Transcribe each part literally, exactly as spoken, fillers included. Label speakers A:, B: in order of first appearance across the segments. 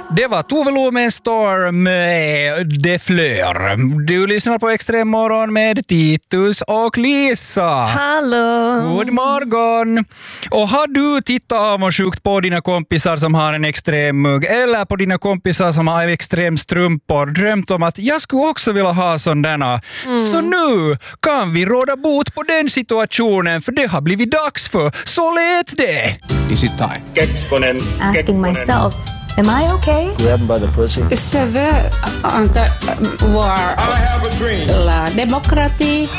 A: Det var Tove Lo med Storm med Det Flör. Du lyssnar på Extrem morgon med Titus och Lisa.
B: Hallå!
A: God morgon! Och har du tittat avundsjukt på dina kompisar som har en extrem mugg eller på dina kompisar som har extrem strumpor, drömt om att jag skulle också vilja ha sådana. Mm. Så nu kan vi råda bot på den situationen, för det har blivit dags för Så lät det!
C: Is it time?
D: Kekkonen.
B: Asking myself, am I okay?
E: Grab him by the pussy.
F: Je veux voir la démocratie.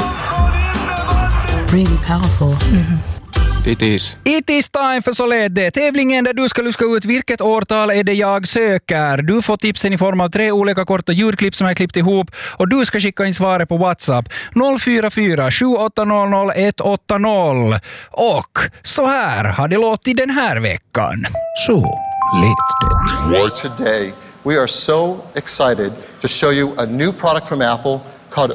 B: Really powerful. Mm-hmm.
C: It is.
A: It is time för Så lät det. Tävlingen där du ska luska ut vilket årtal är det jag söker. Du får tipsen i form av tre olika korta ljudklipp som jag klippt ihop och du ska skicka in svaret på WhatsApp noll fyra fyra sju åtta noll noll ett åtta noll. Och så här har det låtit den här veckan.
C: Så lät det.
G: For today, we are so excited to show you a new product from Apple called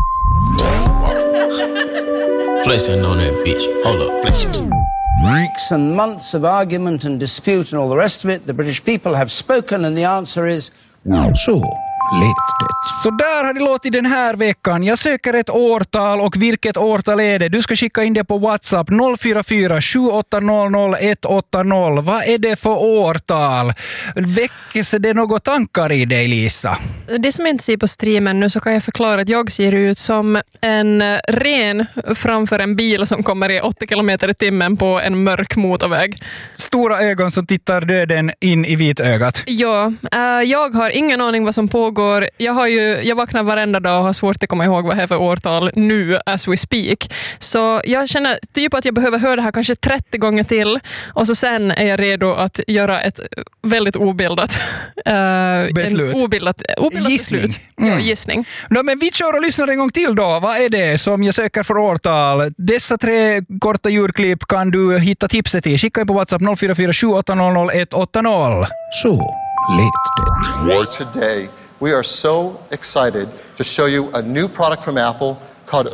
H: Flexing on that bitch. Hold up, flexing.
E: Weeks and months of argument and dispute and all the rest of it. The British people have spoken and the answer is no.
C: Så lät det.
A: Så där har det låtit den här veckan. Jag söker ett årtal och vilket årtal är det? Du ska skicka in det på WhatsApp noll fyra fyra sju åtta noll noll ett åtta noll. Vad är det för årtal? Väcker det några tankar i dig, Lisa?
B: Det som jag inte ser på streamen nu så kan jag förklara att jag ser ut som en ren framför en bil som kommer i åttio kilometer i timmen på en mörk motorväg.
A: Stora ögon som tittar döden in i vitögat.
B: Ja, äh, jag har ingen aning vad som pågår. Jag, har ju, jag vaknar varenda dag och har svårt att komma ihåg vad det är för årtal nu as we speak. Så jag känner typ att jag behöver höra det här kanske trettio gånger till och så sen är jag redo att göra ett väldigt obildat äh,
A: beslut.
B: En obildat, obildat
A: gissning.
B: beslut.
A: Mm.
B: Ja, gissning.
A: No, men vi kör och lyssnar en gång till då. Vad är det som jag söker för årtal? Dessa tre korta ljudklipp kan du hitta tipset i. Skicka in på WhatsApp noll fyra fyra sju åtta noll noll ett åtta noll.
C: Så lät det.
G: For today, we are so excited to show you a new product from Apple called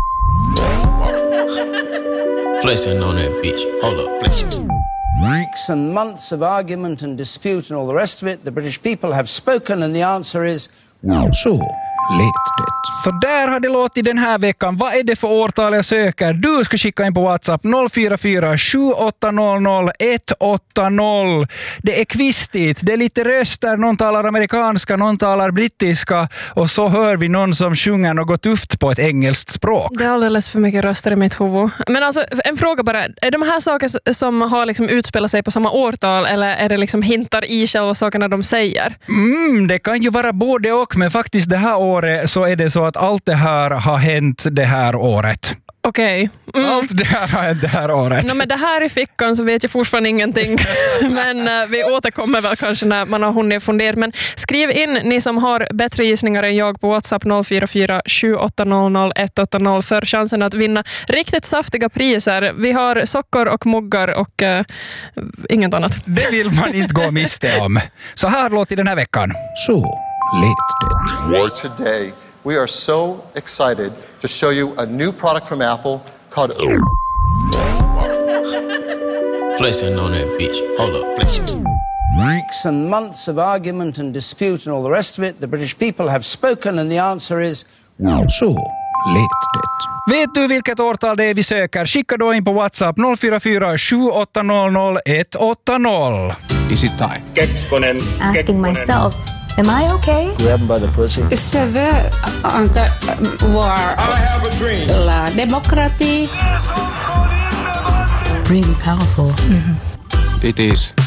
H: Flexing on that bitch. Hold up, flexing.
E: Weeks and months of argument and dispute and all the rest of it. The British people have spoken and the answer is no.
C: Så lät det.
A: Så där har det låtit den här veckan. Vad är det för årtal jag söker? Du ska skicka in på WhatsApp noll fyra fyra sju åtta noll noll ett åtta noll. Det är kvistigt. Det är lite röster. Någon talar amerikanska, någon talar brittiska och så hör vi någon som sjunger något tufft på ett engelskt språk.
B: Det är alldeles för mycket röster i mitt huvud. Men alltså, en fråga bara. Är de här saker som har liksom utspelat sig på samma årtal eller är det liksom hintar i själva sakerna de säger?
A: Mm, det kan ju vara både och, men faktiskt det här året så är det så att allt det här har hänt det här året.
B: Okej. Okay. Mm.
A: Allt det här har hänt det här året.
B: No, men det här i fickan så vet jag fortfarande ingenting. Men uh, vi återkommer väl kanske när man har hunnit fundera. Men skriv in ni som har bättre gissningar än jag på WhatsApp noll fyra fyra sju åtta noll noll ett åtta noll för chansen att vinna riktigt saftiga priser. Vi har sockor och muggar och uh, inget annat.
A: Det vill man inte gå miste om. Så här låter den här veckan.
C: Så lät det.
G: For today, we are so excited to show you a new product from Apple called
H: Flexing on that bitch. Hold up, flexing.
E: Weeks and months of argument and dispute and all the rest of it. The British people have spoken and the answer is no.
C: Så lät det.
A: Vet du vilket årtal det är vi söker? Skicka då in på WhatsApp noll fyra fyra sju åtta noll noll ett åtta noll.
C: Is it time?
D: Kekkonen.
B: Asking myself, am I okay?
E: Grab him by the pussy.
F: Je veux voir la démocratie.
B: Really powerful.
C: It is.